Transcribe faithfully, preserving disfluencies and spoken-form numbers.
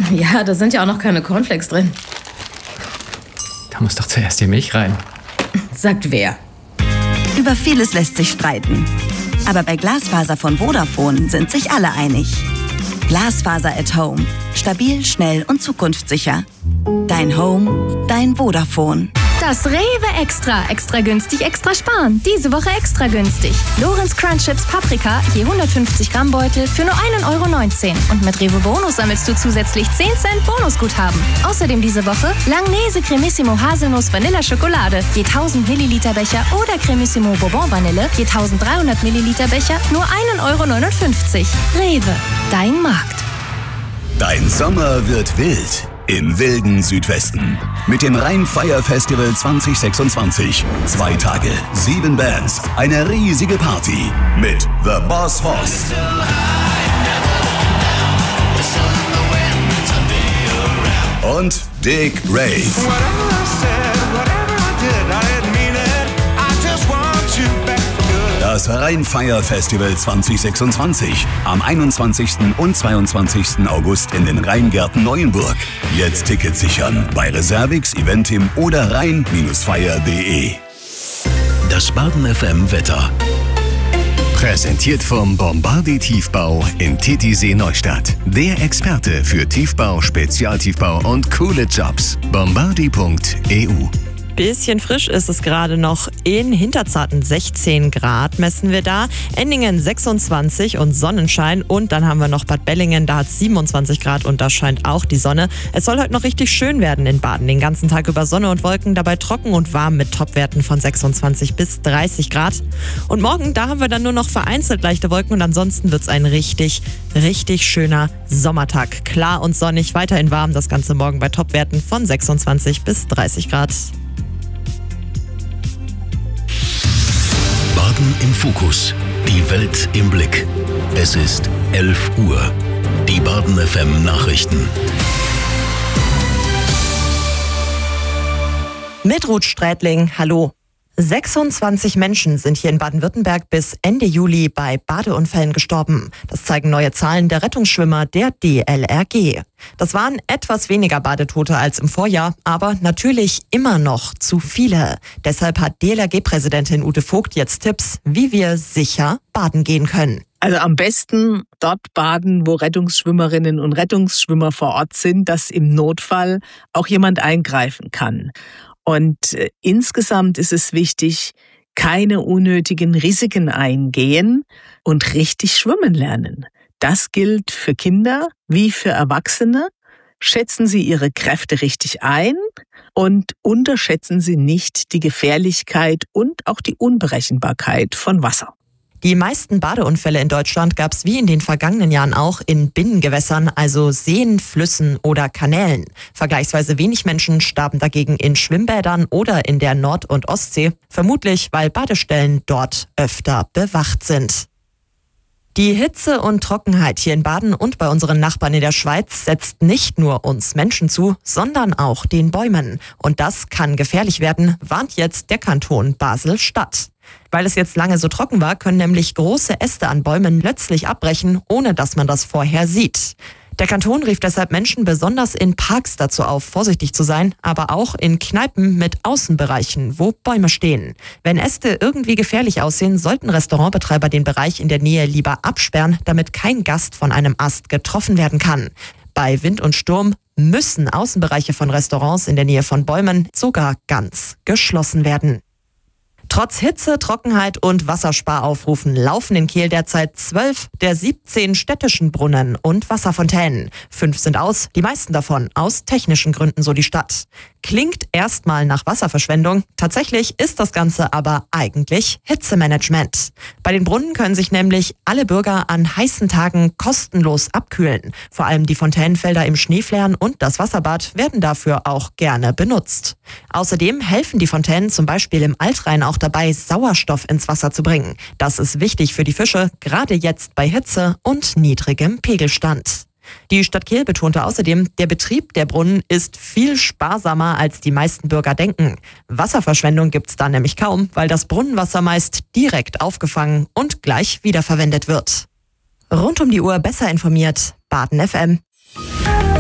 Ja, da sind ja auch noch keine Cornflakes drin. Da muss doch zuerst die Milch rein. Sagt wer? Über vieles lässt sich streiten. Aber bei Glasfaser von Vodafone sind sich alle einig. Glasfaser at Home. Stabil, schnell und zukunftssicher. Dein Home, dein Vodafone. Das Rewe Extra. Extra günstig, extra sparen. Diese Woche extra günstig. Lorenz Crunch Chips Paprika, je hundertfünfzig Gramm Beutel für nur ein Euro neunzehn. Und mit Rewe Bonus sammelst du zusätzlich zehn Cent Bonusguthaben. Außerdem diese Woche Langnese Cremissimo Haselnuss Vanilla Schokolade, je tausend Milliliter Becher oder Cremissimo Bourbon Vanille, je eintausenddreihundert Milliliter Becher, nur ein Euro neunundfünfzig. Rewe, dein Markt. Dein Sommer wird wild. Im wilden Südwesten. Mit dem Rheinfire Festival zwanzig sechsundzwanzig. Zwei Tage, sieben Bands, eine riesige Party. Mit The Boss Hoss. Und Dick Rave. Das Rheinfire Festival zwanzig sechsundzwanzig. Am einundzwanzigsten und zweiundzwanzigsten August in den Rheingärten Neuenburg. Jetzt Tickets sichern bei Reservix, Eventim oder rhein Fire punkt de. Das Baden F M Wetter. Präsentiert vom Bombardi Tiefbau in Titisee Neustadt. Der Experte für Tiefbau, Spezialtiefbau und coole Jobs. bombardi punkt e u. Bisschen frisch ist es gerade noch. In Hinterzarten sechzehn Grad messen wir da. Endingen sechsundzwanzig und Sonnenschein. Und dann haben wir noch Bad Bellingen, da hat es siebenundzwanzig Grad und da scheint auch die Sonne. Es soll heute noch richtig schön werden in Baden. Den ganzen Tag über Sonne und Wolken, dabei trocken und warm mit Topwerten von sechsundzwanzig bis dreißig Grad. Und morgen, da haben wir dann nur noch vereinzelt leichte Wolken und ansonsten wird es ein richtig, richtig schöner Sommertag. Klar und sonnig, weiterhin warm. Das Ganze morgen bei Topwerten von sechsundzwanzig bis dreißig Grad. Baden im Fokus. Die Welt im Blick. Es ist elf Uhr. Die Baden F M Nachrichten. Mit Ruth Strätling, hallo. sechsundzwanzig Menschen sind hier in Baden-Württemberg bis Ende Juli bei Badeunfällen gestorben. Das zeigen neue Zahlen der Rettungsschwimmer der D L R G. Das waren etwas weniger Badetote als im Vorjahr, aber natürlich immer noch zu viele. Deshalb hat D L R G-Präsidentin Ute Vogt jetzt Tipps, wie wir sicher baden gehen können. Also am besten dort baden, wo Rettungsschwimmerinnen und Rettungsschwimmer vor Ort sind, dass im Notfall auch jemand eingreifen kann. Und äh, insgesamt ist es wichtig, keine unnötigen Risiken eingehen und richtig schwimmen lernen. Das gilt für Kinder wie für Erwachsene. Schätzen Sie Ihre Kräfte richtig ein und unterschätzen Sie nicht die Gefährlichkeit und auch die Unberechenbarkeit von Wasser. Die meisten Badeunfälle in Deutschland gab es wie in den vergangenen Jahren auch in Binnengewässern, also Seen, Flüssen oder Kanälen. Vergleichsweise wenig Menschen starben dagegen in Schwimmbädern oder in der Nord- und Ostsee, vermutlich weil Badestellen dort öfter bewacht sind. Die Hitze und Trockenheit hier in Baden und bei unseren Nachbarn in der Schweiz setzt nicht nur uns Menschen zu, sondern auch den Bäumen. Und das kann gefährlich werden, warnt jetzt der Kanton Basel-Stadt. Weil es jetzt lange so trocken war, können nämlich große Äste an Bäumen plötzlich abbrechen, ohne dass man das vorher sieht. Der Kanton rief deshalb Menschen besonders in Parks dazu auf, vorsichtig zu sein, aber auch in Kneipen mit Außenbereichen, wo Bäume stehen. Wenn Äste irgendwie gefährlich aussehen, sollten Restaurantbetreiber den Bereich in der Nähe lieber absperren, damit kein Gast von einem Ast getroffen werden kann. Bei Wind und Sturm müssen Außenbereiche von Restaurants in der Nähe von Bäumen sogar ganz geschlossen werden. Trotz Hitze, Trockenheit und Wassersparaufrufen laufen in Kehl derzeit zwölf der siebzehn städtischen Brunnen und Wasserfontänen. Fünf sind aus, die meisten davon aus technischen Gründen, so die Stadt. Klingt erstmal nach Wasserverschwendung. Tatsächlich ist das Ganze aber eigentlich Hitzemanagement. Bei den Brunnen können sich nämlich alle Bürger an heißen Tagen kostenlos abkühlen. Vor allem die Fontänenfelder im Schneeflächen und das Wasserbad werden dafür auch gerne benutzt. Außerdem helfen die Fontänen zum Beispiel im Altrhein auch dabei, Sauerstoff ins Wasser zu bringen. Das ist wichtig für die Fische, gerade jetzt bei Hitze und niedrigem Pegelstand. Die Stadt Kehl betonte außerdem, der Betrieb der Brunnen ist viel sparsamer, als die meisten Bürger denken. Wasserverschwendung gibt's da nämlich kaum, weil das Brunnenwasser meist direkt aufgefangen und gleich wiederverwendet wird. Rund um die Uhr besser informiert, Baden F M.